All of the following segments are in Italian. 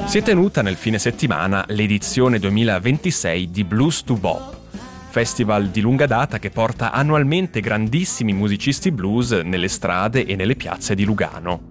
Si è tenuta nel fine settimana l'edizione 2026 di Blues to Bop, festival di lunga data che porta annualmente grandissimi musicisti blues nelle strade e nelle piazze di Lugano.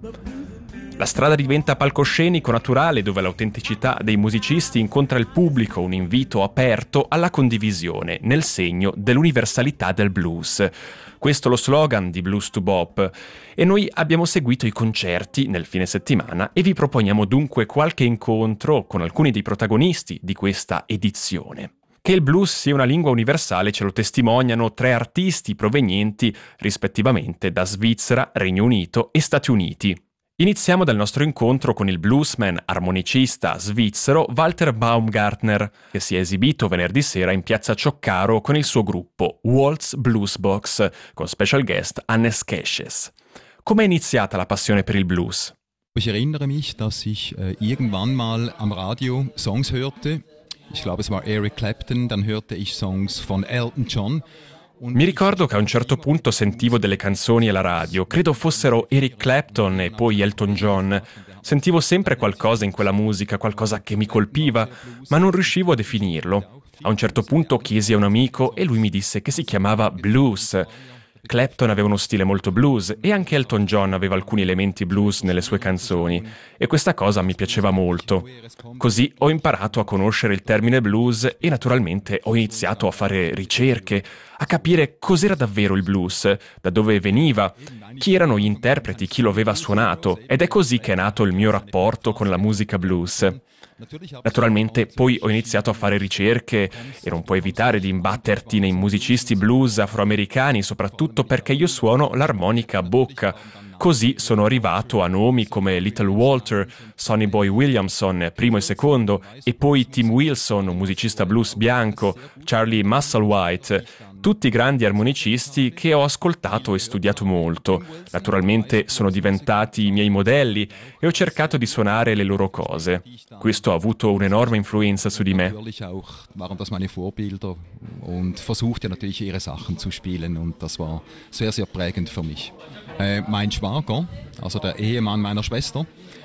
La strada diventa palcoscenico naturale dove l'autenticità dei musicisti incontra il pubblico, un invito aperto alla condivisione nel segno dell'universalità del blues. Questo è lo slogan di Blues to Bop e noi abbiamo seguito i concerti nel fine settimana e vi proponiamo dunque qualche incontro con alcuni dei protagonisti di questa edizione. Che il blues sia una lingua universale ce lo testimoniano 3 artisti provenienti rispettivamente da Svizzera, Regno Unito e Stati Uniti. Iniziamo dal nostro incontro con il bluesman armonicista svizzero Walter Baumgartner, che si è esibito venerdì sera in piazza Cioccaro con il suo gruppo Waltz Blues Box, con special guest Hannes Kesches. Come è iniziata la passione per il blues? Ich erinnere mich, dass ich irgendwann mal am Radio Songs hörte. Ich glaube, es war Eric Clapton, dann hörte ich Songs von Elton John. Mi ricordo che a un certo punto sentivo delle canzoni alla radio, credo fossero Eric Clapton e poi Elton John. Sentivo sempre qualcosa in quella musica, qualcosa che mi colpiva, ma non riuscivo a definirlo. A un certo punto chiesi a un amico e lui mi disse che si chiamava blues. Clapton aveva uno stile molto blues e anche Elton John aveva alcuni elementi blues nelle sue canzoni e questa cosa mi piaceva molto. Così ho imparato a conoscere il termine blues e naturalmente ho iniziato a fare ricerche, a capire cos'era davvero il blues, da dove veniva, chi erano gli interpreti, chi lo aveva suonato ed è così che è nato il mio rapporto con la musica blues. Naturalmente poi ho iniziato a fare ricerche e non puoi evitare di imbatterti nei musicisti blues afroamericani, soprattutto perché io suono l'armonica a bocca. Così sono arrivato a nomi come Little Walter, Sonny Boy Williamson, primo e secondo, e poi Tim Wilson, un musicista blues bianco, Charlie Musselwhite, tutti grandi armonicisti che ho ascoltato e studiato molto. Naturalmente sono diventati i miei modelli e ho cercato di suonare le loro cose. Questo ha avuto un'enorme influenza su di me. Waren das meine Vorbilder und versuchte natürlich ihre Sachen zu spielen und das war sehr, sehr prägend für mich. Mein Schwager, also der Ehemann meiner Schwester,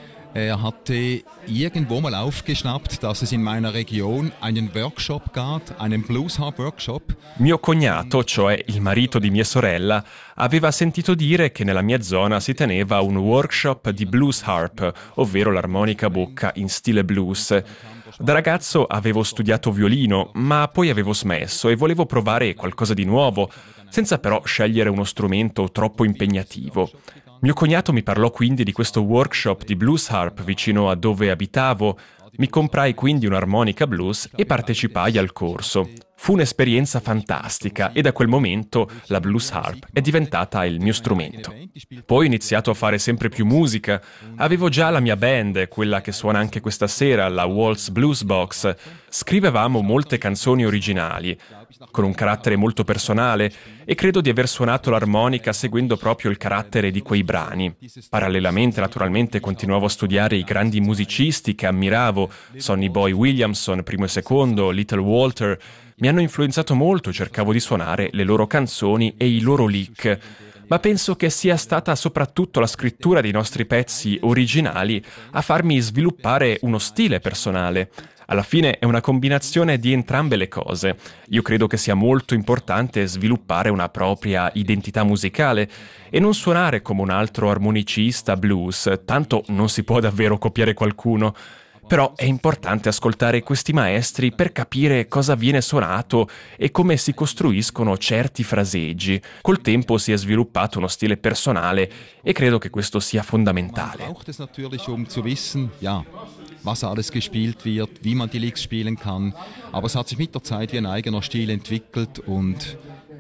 er hatte irgendwo mal aufgeschnappt, dass es in meiner Region einen Workshop gab, einen Blues-Harp-Workshop. Mio cognato, cioè il marito di mia sorella, aveva sentito dire che nella mia zona si teneva un workshop di blues harp, ovvero l'armonica a bocca in stile blues. Da ragazzo avevo studiato violino, ma poi avevo smesso e volevo provare qualcosa di nuovo, senza però scegliere uno strumento troppo impegnativo. Mio cognato mi parlò quindi di questo workshop di blues harp vicino a dove abitavo. Mi comprai quindi un'armonica blues e partecipai al corso. Fu un'esperienza fantastica e da quel momento la blues harp è diventata il mio strumento. Poi ho iniziato a fare sempre più musica. Avevo già la mia band, quella che suona anche questa sera, la Waltz Blues Box. Scrivevamo molte canzoni originali, con un carattere molto personale, e credo di aver suonato l'armonica seguendo proprio il carattere di quei brani. Parallelamente, naturalmente, continuavo a studiare i grandi musicisti che ammiravo, Sonny Boy Williamson, primo e secondo, Little Walter. Mi hanno influenzato molto, cercavo di suonare le loro canzoni e i loro lick. Ma penso che sia stata soprattutto la scrittura dei nostri pezzi originali a farmi sviluppare uno stile personale. Alla fine è una combinazione di entrambe le cose. Io credo che sia molto importante sviluppare una propria identità musicale e non suonare come un altro armonicista blues, tanto non si può davvero copiare qualcuno. Però è importante ascoltare questi maestri per capire cosa viene suonato e come si costruiscono certi fraseggi. Col tempo si è sviluppato uno stile personale e credo che questo sia fondamentale. Man braucht es natürlich, um zu wissen, ja, was alles gespielt wird, wie man die Licks spielen kann. Aber es hat sich mit der Zeit wie ein eigener Stil entwickelt und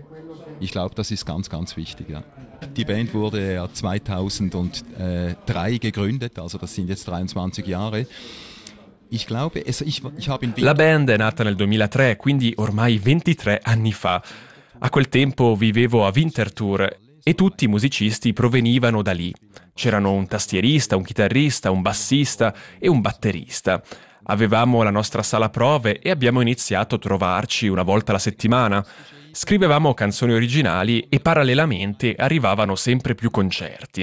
ich glaube, das ist ganz, ganz wichtig. Ja. Die Band wurde ja 2003 gegründet, also das sind jetzt 23 Jahre. La band è nata nel 2003, quindi ormai 23 anni fa. A quel tempo vivevo a Winterthur e tutti i musicisti provenivano da lì. C'erano un tastierista, un chitarrista, un bassista e un batterista. Avevamo la nostra sala prove e abbiamo iniziato a trovarci una volta alla settimana. Scrivevamo canzoni originali e parallelamente arrivavano sempre più concerti.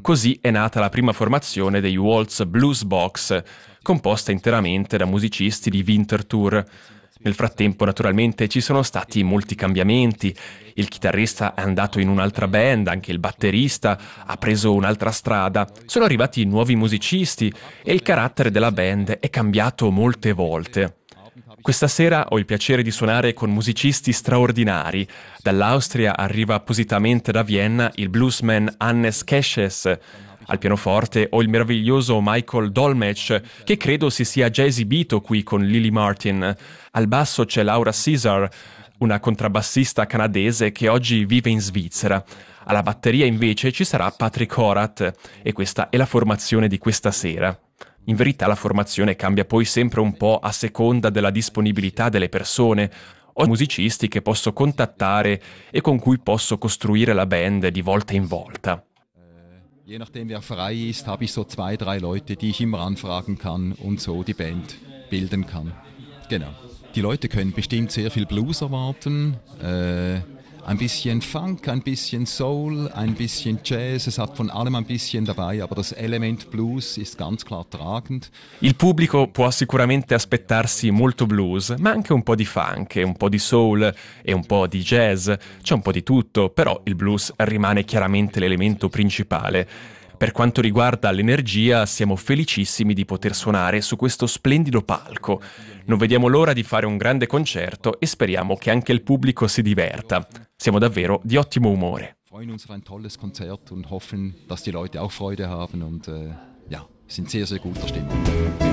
Così è nata la prima formazione dei Waltz Blues Box, composta interamente da musicisti di Winterthur. Nel frattempo, naturalmente, ci sono stati molti cambiamenti. Il chitarrista è andato in un'altra band, anche il batterista ha preso un'altra strada. Sono arrivati nuovi musicisti e il carattere della band è cambiato molte volte. Questa sera ho il piacere di suonare con musicisti straordinari. Dall'Austria arriva appositamente da Vienna il bluesman Hannes Kesches. Al pianoforte ho il meraviglioso Michael Dolmetsch, che credo si sia già esibito qui con Lily Martin. Al basso c'è Laura Caesar, una contrabbassista canadese che oggi vive in Svizzera. Alla batteria invece ci sarà Patrick Horat e questa è la formazione di questa sera. In verità la formazione cambia poi sempre un po' a seconda della disponibilità delle persone. Ho musicisti che posso contattare e con cui posso costruire la band di volta in volta. Je nachdem wer frei ist, habe ich so 2, 3 Leute, die ich immer anfragen kann und so die Band bilden kann. Genau. Die Leute können bestimmt sehr viel Blues erwarten, ein bisschen Funk, ein bisschen Soul, ein bisschen Jazz, es hat von allem ein bisschen dabei, aber das Element Blues ist ganz klar tragend. Il pubblico può sicuramente aspettarsi molto blues, ma anche un po' di funk, un po' di soul e un po' di jazz. C'è un po' di tutto, però il blues rimane chiaramente l'elemento principale. Per quanto riguarda l'energia, siamo felicissimi di poter suonare su questo splendido palco. Non vediamo l'ora di fare un grande concerto e speriamo che anche il pubblico si diverta. Siamo davvero di ottimo umore. Wir freuen uns auf ein tolles Konzert und hoffen, dass die Leute auch Freude haben und sind sehr, sehr guter Stimmung.